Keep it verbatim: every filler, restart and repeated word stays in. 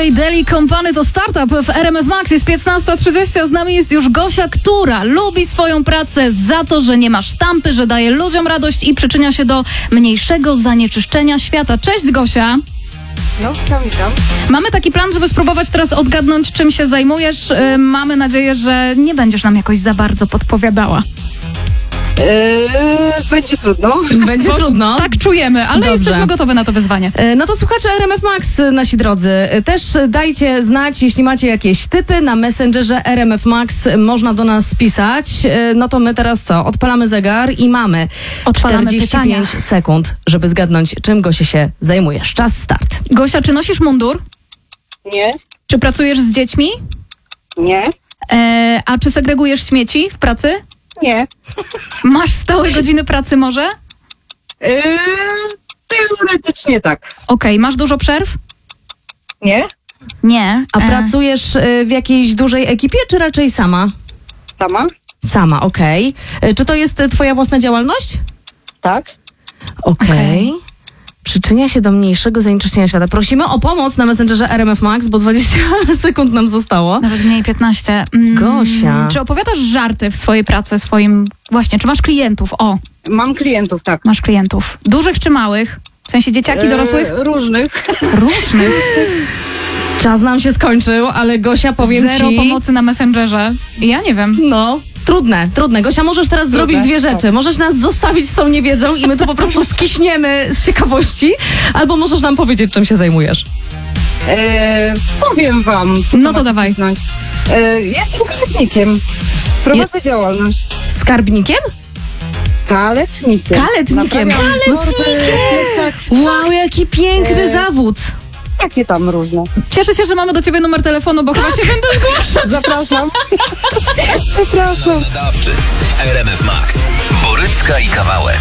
Daily Company to startup w R M F Max. Jest piętnasta trzydzieści, a z nami jest już Gosia, która lubi swoją pracę za to, że nie ma sztampy, że daje ludziom radość i przyczynia się do mniejszego zanieczyszczenia świata. Cześć, Gosia. No, witam, witam. Mamy taki plan, żeby spróbować teraz odgadnąć, czym się zajmujesz. Yy, mamy nadzieję, że nie będziesz nam jakoś za bardzo podpowiadała. Eee, będzie trudno. Będzie Bo trudno. Tak czujemy, ale Dobrze. jesteśmy gotowe na to wyzwanie. E, No to słuchacze R M F Max, nasi drodzy, e, też dajcie znać, jeśli macie jakieś typy na Messengerze R M F Max, można do nas pisać. E, No to my teraz co? Odpalamy zegar i mamy Odpalamy czterdzieści pięć pytania. sekund, żeby zgadnąć, czym Gosia się zajmujesz. Czas start. Gosia, czy nosisz mundur? Nie, Czy pracujesz z dziećmi? nie, E, a czy segregujesz śmieci w pracy? nie. Masz stałe godziny pracy może? Eee, teoretycznie tak. Okej, masz dużo przerw? Nie, Nie. A E, pracujesz e, w jakiejś dużej ekipie, czy raczej sama? sama? Sama, okej. E, Czy to jest e, twoja własna działalność? Tak. Okej. Okej. Przyczynia się do mniejszego zanieczyszczenia świata. Prosimy o pomoc na Messengerze R M F Max, bo dwadzieścia sekund nam zostało. Nawet mniej piętnaście. Mm, Gosia. Czy opowiadasz żarty w swojej pracy, swoim... Właśnie, czy masz klientów? O, Mam klientów, tak. masz klientów. Dużych czy małych? W sensie dzieciaki, dorosłych? Eee, różnych. Różnych. Czas nam się skończył, ale Gosia, powiem Zero ci... pomocy na Messengerze. Ja nie wiem. No, trudne, trudne. Gosia, możesz teraz Trudne, zrobić dwie rzeczy. tak. Możesz nas zostawić z tą niewiedzą i my tu po prostu skiśniemy z ciekawości, albo możesz nam powiedzieć, czym się zajmujesz. Eee, powiem wam. No to macie dawaj. pisnąć. Eee, jestem kaletnikiem. Prowadzę działalność. Skarbnikiem? Kaletnikiem. Kaletnikiem. Naprawiam torby, tak, Wow, jaki piękny Eee. zawód. takie tam różne. Cieszę się, że mamy do ciebie numer telefonu, bo chyba się będę zgłaszać. Zapraszam. Zapraszam. Dawczy w R M F Max. Borycka i Kawałek.